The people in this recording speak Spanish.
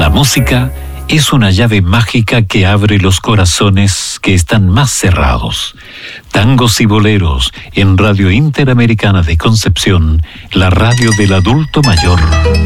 La música es una llave mágica que abre los corazones que están más cerrados. Tangos y boleros en Radio Interamericana de Concepción, la radio del adulto mayor.